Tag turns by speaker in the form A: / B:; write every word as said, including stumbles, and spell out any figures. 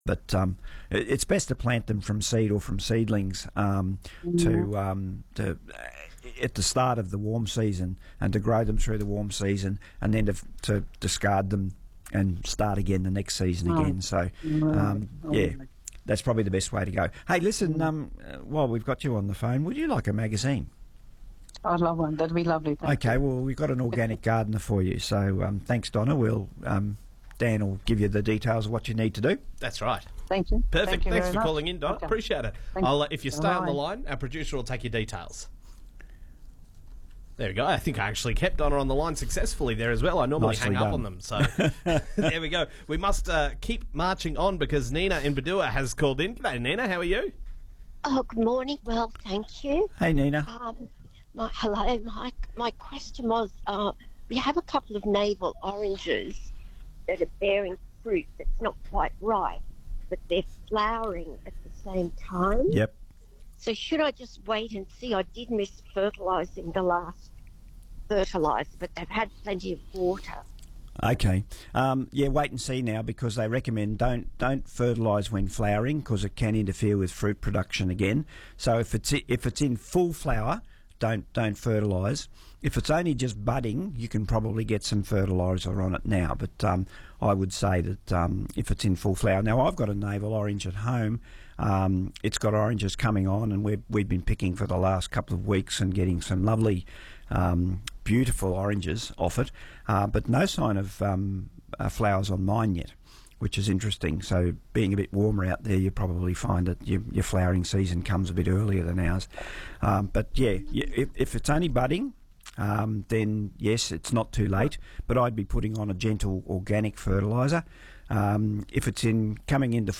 A: But um, it, it's best to plant them from seed or from seedlings um,
B: Mm.
A: to um, to uh, at the start of the warm season, and to grow them through the warm season, and then to, to discard them and start again the next season
B: Oh.
A: again. So um,
B: Oh,
A: yeah,
B: right.
A: that's probably the best way to go. Hey, listen, um, uh, while we've got you on the phone, would you like a magazine?
B: I'd love one. That'd be lovely. Thank
A: Okay, well, we've got an organic gardener for you. So um, thanks, Donna. We'll um, Dan will give you the details of what you need to do.
C: That's right.
B: Thank you.
C: Perfect.
B: Thank you
C: Thanks
B: very
C: for
B: much.
C: calling in, Don.
B: Okay.
C: Appreciate it.
B: Thank
C: I'll
B: you.
C: uh, if you stay on the
B: Bye.
C: line, our producer will take your details. There we go. I think I actually kept Donna on the line successfully there as well. I normally
A: Nicely
C: hang up
A: done.
C: on them. So there we go. We must uh, keep marching on because Nina in Badua has called in. G'day, Nina. How are you?
D: Oh, good morning. Well, thank you.
A: Hey, Nina.
D: Um, my, hello, Mike. My question was, uh, we have a couple of navel oranges that are bearing fruit that's not quite ripe, but they're flowering at the same time.
A: Yep.
D: So should I just wait and see? I did miss fertilising the last fertiliser, but they've had plenty of water.
A: Okay. Um, yeah, wait and see now, because they recommend don't don't fertilise when flowering, because it can interfere with fruit production again. So if it's i- if it's in full flower, don't don't fertilise. If it's only just budding, you can probably get some fertiliser on it now. But um, I would say that um, if it's in full flower. Now, I've got a navel orange at home. Um, it's got oranges coming on, and we've, we've been picking for the last couple of weeks and getting some lovely, um, beautiful oranges off it. Uh, but no sign of um, uh, flowers on mine yet, which is interesting. So being a bit warmer out there, you probably find that your, your flowering season comes a bit earlier than ours. Um, but yeah, y- if, if it's only budding, um, then yes, it's not too late. But I'd be putting on a gentle organic fertiliser. Um, if it's in coming into